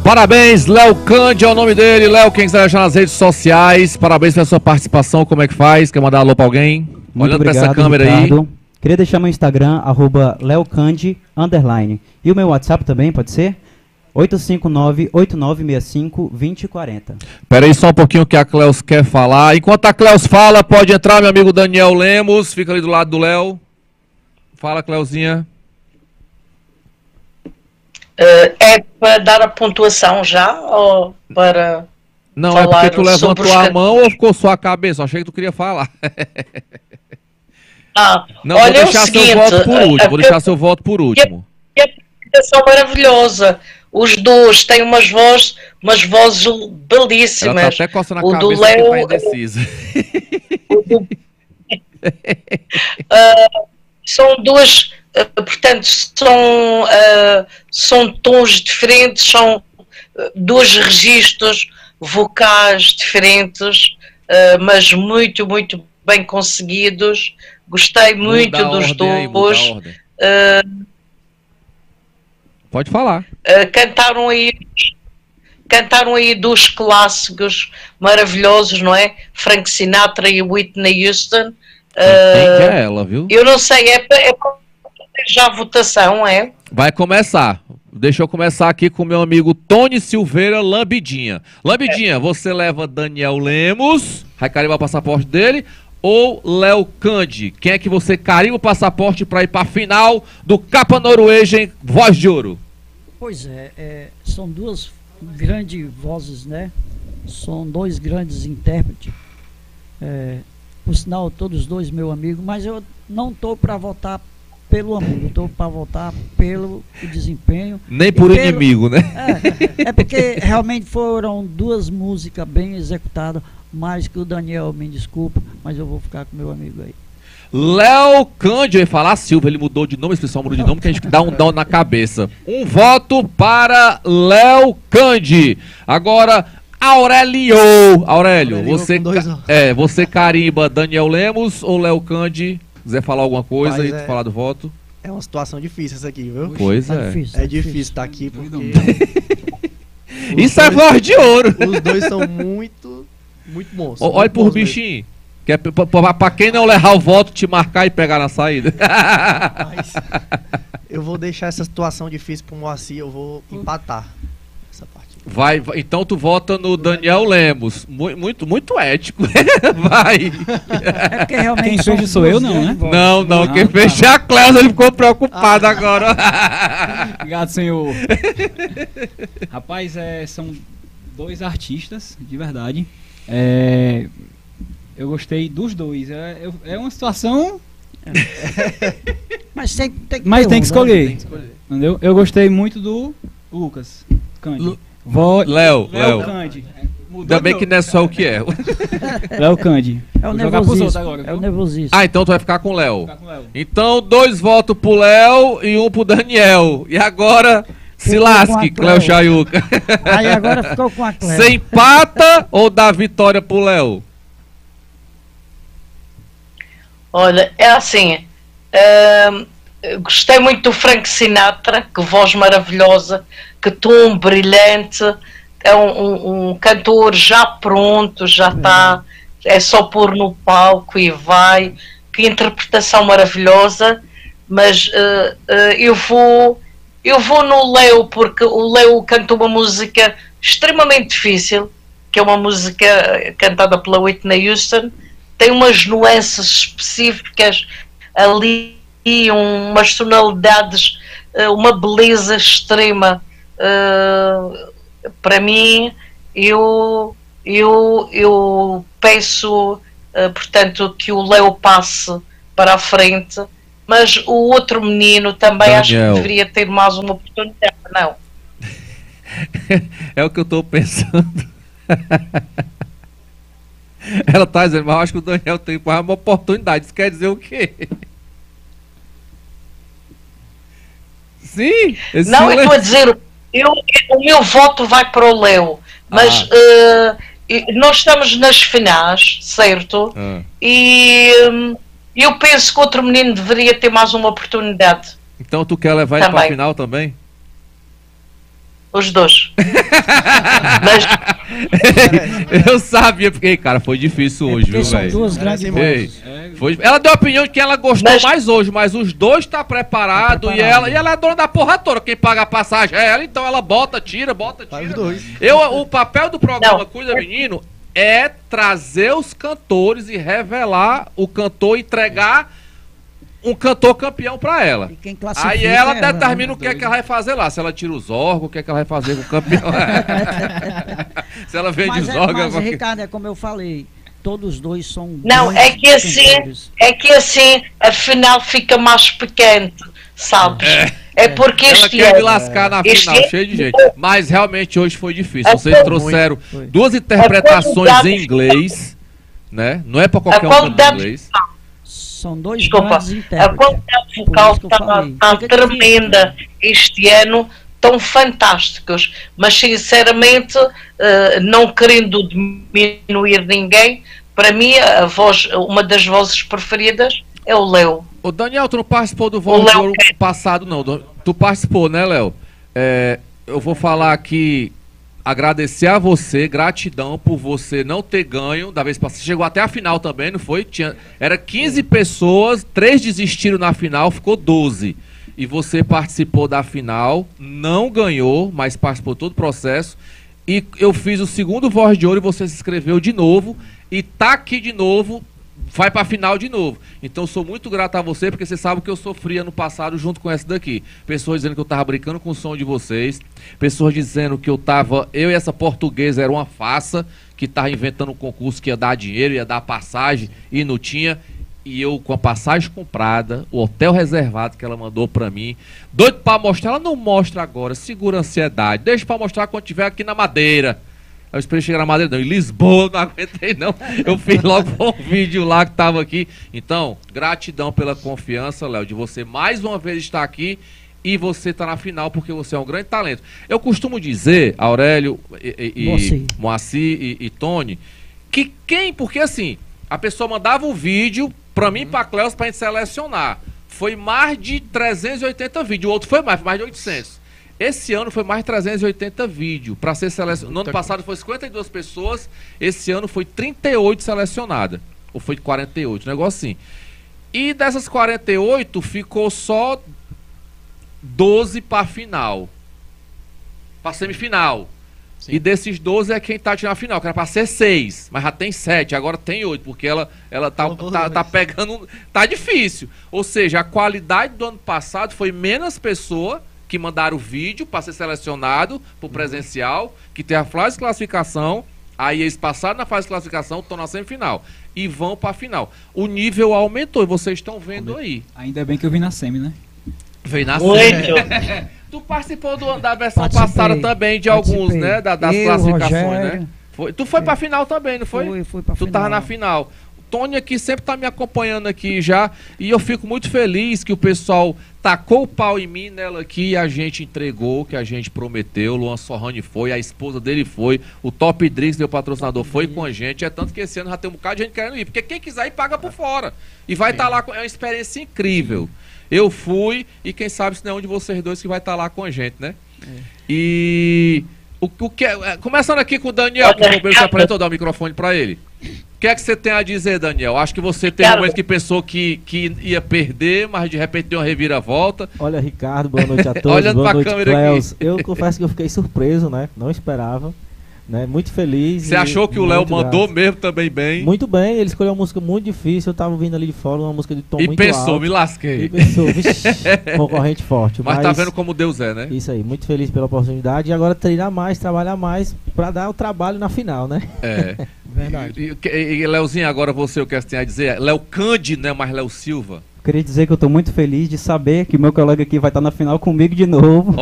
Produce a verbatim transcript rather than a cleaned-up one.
Parabéns, Léo Cândido é o nome dele. Léo, quem quiser achar nas redes sociais, parabéns pela sua participação, como é que faz? Quer mandar alô pra alguém? Muito Olhando obrigado, pra essa câmera Ricardo. aí. Queria deixar meu Instagram, arroba leocandi, underline. E o meu WhatsApp também, pode ser? oito cinco nove, oito nove seis cinco, dois zero quatro zero. Pera aí só um pouquinho que a Cleus quer falar. Enquanto a Cleus fala, pode entrar meu amigo Daniel Lemos, fica ali do lado do Léo. Fala, Cleuzinha. Uh, é para dar a pontuação já ou para Não, falar é porque tu levantou sobre os a can- mão ou ficou só a cabeça? Eu achei que tu queria falar. Ah, Não, olha, vou é o deixar seguinte, seu voto por a- último. a- Vou deixar seu voto por último. a apresentação maravilhosa. Os dois têm umas vozes, umas vozes Ela tá belíssimas. até coçando a O do cabeça porque tá Léo, indecisa. o do- Ah, são duas, ah, portanto, são, ah, são tons diferentes, são ah, dois registros vocais diferentes, ah, mas muito, muito bem conseguidos. Gostei muito Muda a dos ordem aí, muda a dois. ordem. Ah, Pode falar. ah, cantaram aí cantaram aí dois clássicos maravilhosos, não é? Frank Sinatra e Whitney Houston. Quem Ah, que é ela, viu? eu não sei, é para é para ter já a votação, é? Vai começar. Deixa eu começar aqui com meu amigo Tony Silveira Lambidinha. Lambidinha, você leva Daniel Lemos, vai carimbar o passaporte dele, ou Léo Cândido? Quem é que você carimba o passaporte para ir para a final do Capa Norwegian Voz de Ouro? Pois é, é, são duas grandes vozes, né? São dois grandes intérpretes. É, por sinal, todos dois meu amigo, mas eu não estou para votar pelo amigo, estou para votar pelo desempenho. Nem por E pelo- inimigo, né? É, é porque realmente foram duas músicas bem executadas, mas que o Daniel, me desculpa, mas eu vou ficar com meu amigo aí. Léo Cândido, eu ia falar Silva, ele mudou de nome, esse pessoal mudou de nome, que a gente dá um down na cabeça. Um voto para Léo Cândido. Agora, Aurelio. Aurélio, Aurelio você, com dois ca- votos. é, você carimba Daniel Lemos ou Léo Cândido? Quiser falar alguma coisa Rapaz, e é- falar do voto? É uma situação difícil essa aqui, viu? Pois Tá é. difícil, É tá difícil estar aqui porque os Isso é dois- voz de ouro. os dois são muito, muito bons. Ó, muito olha por bons mesmo. bichinho. Que é pra, pra- pra quem não levar o voto, te marcar e pegar na saída. Mas eu vou deixar essa situação difícil pro Moacir, eu vou empatar essa parte. Vai, vai- então tu vota no Daniel Lemos. Mu- Muito, muito ético. Vai. É porque realmente Quem são fez sou eu, duas não, grandes né? vozes. Não, não, Ah, quem tá. fez foi a Cléudia, ele ficou preocupado agora. Obrigado, senhor. Rapaz, é, são dois artistas, de verdade. É, eu gostei dos dois. É, eu- é uma situação, Mas tem, tem que mas ter tem um, que né? escolher. Tem que escolher. Entendeu? Eu gostei muito do Lucas Cândido. Vo- Léo, Léo Léo. Cândido. Ainda bem que não é só o que é. Léo Cândido. É o Vou jogar pros outros nervosismo. agora, É o viu? nervosismo. Ah, então tu vai ficar com o Léo. Ficar com o Léo. Então, dois votos pro Léo e um pro Daniel. E agora, se Ficou com a lasque, Cléo Cléo. Chayuca. Aí agora ficou com a Cléo. Você empata ou dá vitória pro Léo? Olha, é assim, hum, eu gostei muito do Frank Sinatra, que voz maravilhosa, que tom brilhante, é um, um- um cantor já pronto, já está, é só pôr no palco e vai, que interpretação maravilhosa, mas eh, eh, eu vou eu vou no Léo, porque o Léo cantou uma música extremamente difícil, que é uma música cantada pela Whitney Houston, tem umas nuances específicas ali, umas tonalidades, eh, uma beleza extrema. Eh, para mim, eu, eu, eu peço, eh, portanto, que o Léo passe para a frente, mas o outro menino também acho que Daniel. deveria ter mais uma oportunidade, não? É o que eu tô pensando. Ela tá dizendo, mas eu acho que o Daniel tem mais uma oportunidade. Isso quer dizer o quê? Sim? esse Não, eu silêncio- estou a dizer, eu, o meu voto vai para o Léo, mas eh, e- nós estamos nas finais, certo? Ah. E hum, eu penso que outro menino deveria ter mais uma oportunidade. Então tu quer levar ele pra Também. final também? Os dois. Mas, Eu sabia, porque, cara, foi difícil É hoje, porque viu, são velho? duas grandes Ei, vozes. É, foi- Ela deu a opinião de quem ela gostou Mas- mais hoje, mas os dois tá preparado, Tá e preparado. ela e ela é dona da porra toda. Quem paga a passagem é ela, então ela bota, tira, bota, Faz tira. os dois. Eu, o papel do programa Não. Cuida Menino é trazer os cantores e revelar o cantor, entregar um cantor campeão pra ela. E quem classifica Aí ela é determina né? o que é que ela vai fazer lá. Se ela tira os órgãos, o que é que ela vai fazer com o campeão. Se ela vende Mas, os é, órgãos. mas Ricardo, é como eu falei, todos dois são não, grandes é que assim, cantores. é que assim a final fica mais picante, sabes? É, porque Ela este quer me ano, lascar na este final, ano- cheio de gente. Mas realmente hoje foi difícil. É, Vocês foi trouxeram Foi. duas interpretações quantidade- em inglês, né? Não é pra a qualquer um cantar quantidade, inglês. São dois desculpa, grandes a intérpretes. quantidade Por vocal isso que eu está falei. tá Fica difícil, tremenda né? este ano, tão fantásticos, mas sinceramente, eh, não querendo diminuir ninguém, para mim a voz, uma das vozes preferidas é o Léo. Ô Daniel, tu não participou do Voz O de Léo Ouro quer. passado, não. Tu participou, né, Léo? É, eu vou falar aqui, agradecer a você, gratidão por você não ter ganho da vez passada. Você chegou até a final também, não foi? Tinha, era quinze pessoas, três desistiram na final, ficou doze. E você participou da final, não ganhou, mas participou todo o processo. E eu fiz o segundo Voz de Ouro e você se inscreveu de novo. E tá aqui de novo, vai pra final de novo. Então eu sou muito grato a você, porque você sabe que eu sofria no passado junto com essa daqui. Pessoas dizendo que eu tava brincando com o som de vocês. Pessoas dizendo que eu tava... Eu e essa portuguesa era uma farsa, que tava inventando um concurso que ia dar dinheiro, ia dar passagem, e não tinha. E eu, com a passagem comprada, o hotel reservado que ela mandou pra mim, doido pra mostrar, ela não mostra agora, segura a ansiedade, deixa pra mostrar quando tiver aqui na Madeira. Aí eu esperei chegar na Madeira, não, em Lisboa, não aguentei não, eu fiz logo um vídeo lá que tava aqui. Então, gratidão pela confiança, Léo, de você mais uma vez estar aqui e você tá na final, porque você é um grande talento. Eu costumo dizer, Aurélio, e, e, Moacir. e, Moacir e, e Tony, que quem, porque assim, a pessoa mandava o vídeo pra mim e pra Cleus pra gente selecionar. Foi mais de trezentos e oitenta vídeos. O outro foi mais, foi mais de oitocentos. Esse ano foi mais de trezentos e oitenta vídeos pra ser selecionado. No ano passado foi cinquenta e duas pessoas. Esse ano foi trinta e oito selecionadas. Ou foi quarenta e oito, um negócio assim. E dessas quarenta e oito ficou só doze pra final. Pra semifinal. Sim. E desses doze é quem tá tirando a final, que era pra ser seis, mas já tem sete, agora tem oito, porque ela, ela tá, Colocou tá, dois. tá pegando. Tá difícil. Ou seja, a qualidade do ano passado foi menos pessoa que mandaram o vídeo para ser selecionado pro presencial, que tem a fase de classificação, aí eles passaram na fase de classificação, estão na semifinal. E vão pra final. O nível aumentou, e vocês estão vendo aí. Ainda bem que eu vim na semi, né? Vem na Muito. Tu participou do- da versão Participei, passada também de alguns, participei. né? Da- das Eu, classificações, Rogério. né? Foi, tu foi pra final também, não foi? Fui, fui pra Tu final. tava na final. O Tony aqui sempre tá me acompanhando aqui já. E eu fico muito feliz que o pessoal tacou o pau em mim nela aqui e a gente entregou o que a gente prometeu. O Luan Sorrani foi, a esposa dele foi, o Top Drix, meu patrocinador, foi com a gente. É tanto que esse ano já tem um bocado de gente querendo ir. Porque quem quiser ir, paga por fora. E vai estar lá, com- é uma experiência incrível. Eu fui e quem sabe se não é um de vocês dois que vai estar lá com a gente, né? E o, o que é- começando aqui com o Daniel, que o Roberto se apresentou, dar o microfone para ele. O que é que você tem a dizer, Daniel? Acho que você teve um Cara, momento que pensou que, que ia perder, mas de repente deu uma reviravolta. Olha, Ricardo, boa noite a todos. Olhando boa pra noite, câmera Cleus. aqui. Eu confesso que eu fiquei surpreso, né? Não esperava. Né? Muito feliz. Você e achou que o Léo muito mandou grato. mesmo também bem? Muito bem, ele escolheu uma música muito difícil. Eu tava ouvindo ali de fora uma música de tom E muito pensou, alto. me lasquei. E pensou, vixe, concorrente forte. Mas tá vendo como Deus é, né? Isso aí, muito feliz pela oportunidade. E agora treinar mais, trabalhar mais pra dar o trabalho na final, né? É. Verdade. E, e, e Léozinho, agora você, o que você tem a dizer? Léo Cândido, né? Mas Léo Silva. Queria dizer que eu tô muito feliz de saber que o meu colega aqui vai estar na final comigo de novo.